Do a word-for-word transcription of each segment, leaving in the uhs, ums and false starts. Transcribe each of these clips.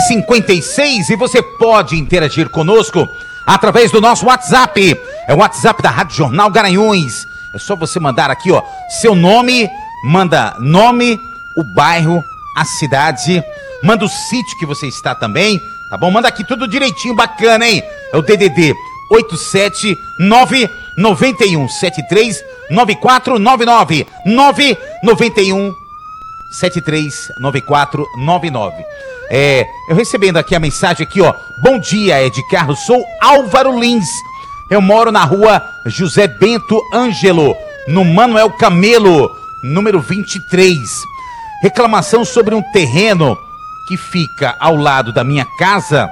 e cinquenta e seis e você pode interagir conosco através do nosso WhatsApp. É o WhatsApp da Rádio Jornal Garanhuns. É só você mandar aqui, ó, seu nome, manda nome, o bairro, a cidade, manda o sítio que você está também, tá bom? Manda aqui tudo direitinho, bacana, hein? É o D D D oito sete nove nove um sete três nove quatro nove nove nove nove um sete três nove quatro nove nove. É, eu recebendo aqui a mensagem aqui, ó. Bom dia, Ed Carlos, sou Álvaro Lins. Eu moro na rua José Bento Ângelo, no Manuel Camelo, número vinte e três. Reclamação sobre um terreno que fica ao lado da minha casa.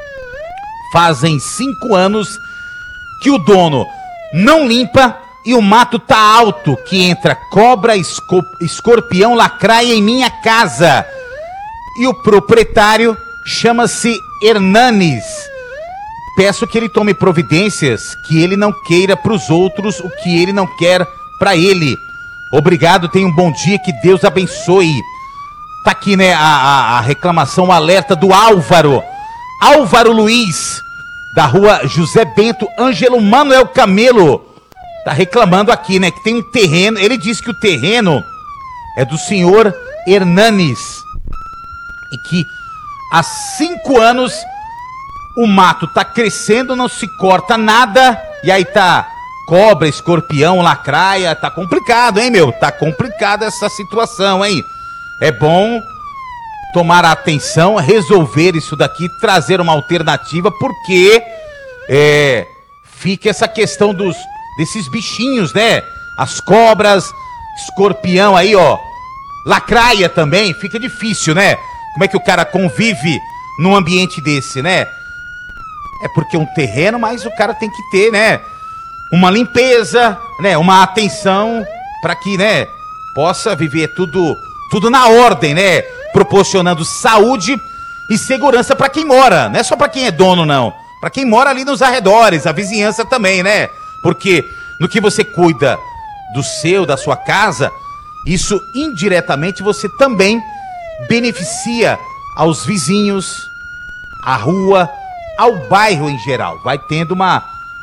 Fazem cinco anos que o dono não limpa e o mato tá alto, que entra cobra, esco- escorpião, lacraia em minha casa. E o proprietário chama-se Hernanes. Peço que ele tome providências, que ele não queira para os outros o que ele não quer para ele. Obrigado, tenha um bom dia, que Deus abençoe. Tá aqui, né, a, a, a reclamação, o alerta do Álvaro. Álvaro Luiz, da rua José Bento Ângelo Manuel Camelo. Tá reclamando aqui, né, que tem um terreno. Ele disse que o terreno é do senhor Hernanes. E que há cinco anos o mato tá crescendo, não se corta nada. E aí tá cobra, escorpião, lacraia. Tá complicado, hein, meu? Tá complicada essa situação, hein? É bom tomar atenção, resolver isso daqui, trazer uma alternativa, porque é, fica essa questão dos, desses bichinhos, né? As cobras, escorpião aí, ó. Lacraia também, fica difícil, né? Como é que o cara convive num ambiente desse, né? É porque é um terreno, mas o cara tem que ter, né? Uma limpeza, né? Uma atenção para que, né? Possa viver tudo, tudo na ordem, né? Proporcionando saúde e segurança para quem mora. Não é só para quem é dono, não. Para quem mora ali nos arredores, a vizinhança também, né? Porque no que você cuida do seu, da sua casa, isso indiretamente você também beneficia aos vizinhos, à rua, ao bairro em geral. Vai tendo uma,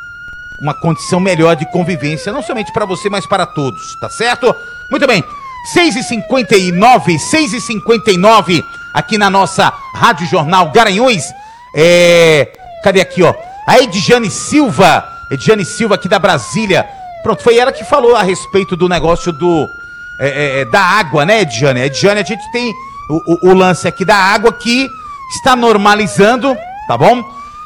uma condição melhor de convivência, não somente para você, mas para todos, tá certo? Muito bem, seis e cinquenta e nove, seis e cinquenta e nove, aqui na nossa Rádio Jornal Garanhuns. É... Cadê aqui, ó? A Edjane Silva, Edjane Silva aqui da Brasília. Pronto, foi ela que falou a respeito do negócio do... É, é, da água, né, Edjane? Edjane, a gente tem o, o, o lance aqui da água que está normalizando, tá bom?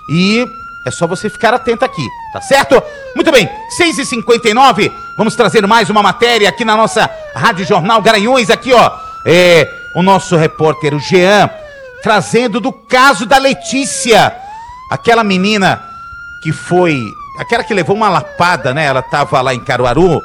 E é só você ficar atento aqui, tá certo? Muito bem, seis e cinquenta e nove, vamos trazer mais uma matéria aqui na nossa Rádio Jornal Garanhuns, aqui, ó. É, o nosso repórter, o Jean, trazendo do caso da Letícia, aquela menina que foi, aquela que levou uma lapada, né? Ela estava lá em Caruaru,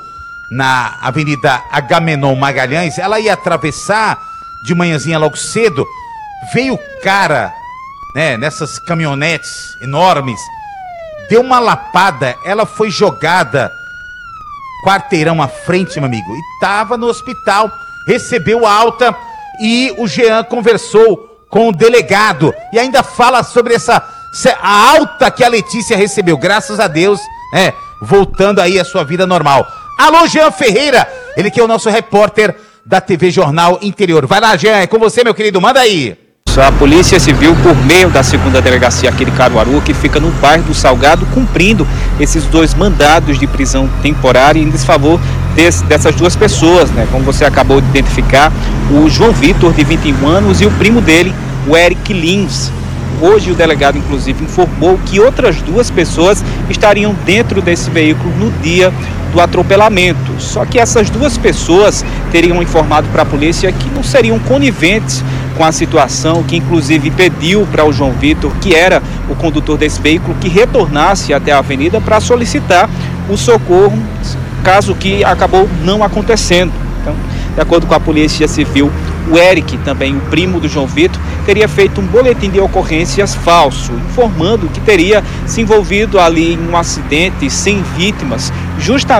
na Avenida Agamenon Magalhães. Ela ia atravessar de manhãzinha logo cedo, veio o cara, né, nessas caminhonetes enormes, deu uma lapada, ela foi jogada quarteirão à frente, meu amigo, e tava no hospital, recebeu alta, e o Jean conversou com o delegado, e ainda fala sobre essa, a alta que a Letícia recebeu, graças a Deus, né, voltando aí à sua vida normal. Alô, Jean Ferreira, ele que é o nosso repórter da T V Jornal Interior. Vai lá, Jean, é com você, meu querido, manda aí. A Polícia Civil, por meio da segunda Delegacia aqui de Caruaru, que fica no bairro do Salgado, cumprindo esses dois mandados de prisão temporária em desfavor desse, dessas duas pessoas, né? Como você acabou de identificar, o João Vitor, de vinte e um anos, e o primo dele, o Eric Lins. Hoje o delegado, inclusive, informou que outras duas pessoas estariam dentro desse veículo no dia do atropelamento. Só que essas duas pessoas teriam informado para a polícia que não seriam coniventes com a situação, que inclusive pediu para o João Vitor, que era o condutor desse veículo, que retornasse até a avenida para solicitar o socorro, caso que acabou não acontecendo. Então, de acordo com a Polícia Civil, o Eric, também o primo do João Vitor, teria feito um boletim de ocorrências falso, informando que teria se envolvido ali em um acidente sem vítimas, justamente